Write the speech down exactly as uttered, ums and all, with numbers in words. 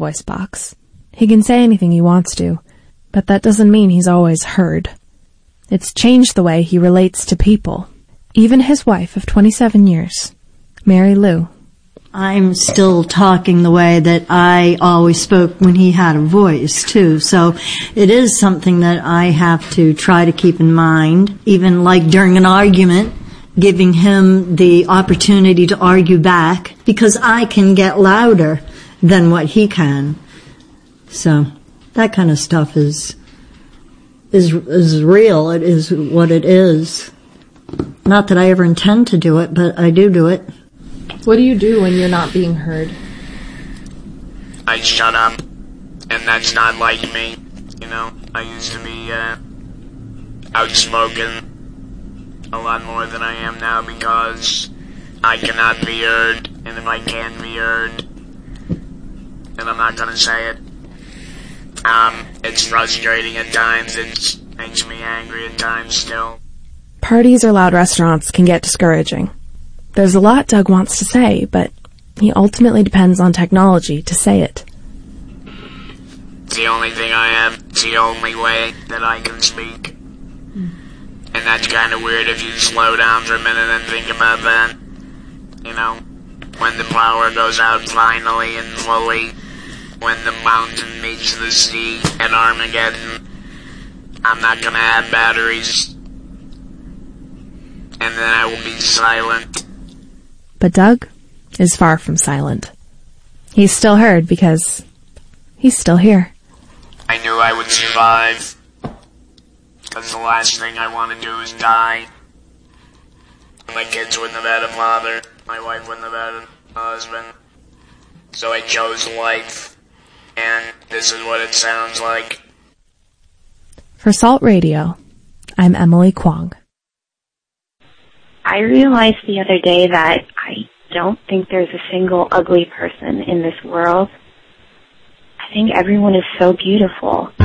voice box. He can say anything he wants to, but that doesn't mean he's always heard. It's changed the way he relates to people. Even his wife of twenty-seven years, Mary Lou. I'm still talking the way that I always spoke when he had a voice, too. So it is something that I have to try to keep in mind, even like during an argument, giving him the opportunity to argue back, because I can get louder than what he can. So that kind of stuff is is is real. It is what it is. Not that I ever intend to do it, but I do do it. What do you do when you're not being heard? I shut up, and that's not like me. You know, I used to be uh, outspoken a lot more than I am now because I cannot be heard, and if I can be heard, then I'm not gonna say it. Um, it's frustrating at times. It makes me angry at times still. Parties or loud restaurants can get discouraging. There's a lot Doug wants to say, but he ultimately depends on technology to say it. It's the only thing I have. It's the only way that I can speak. And that's kind of weird if you slow down for a minute and think about that. You know, when the power goes out finally and fully, when the mountain meets the sea at Armageddon, I'm not gonna have batteries. And then I will be silent. But Doug is far from silent. He's still heard because he's still here. I knew I would survive, because the last thing I want to do is die. My kids wouldn't have had a father, my wife wouldn't have had a husband. So I chose life, and this is what it sounds like. For Salt Radio, I'm Emily Kwong. I realized the other day that I don't think there's a single ugly person in this world. I think everyone is so beautiful.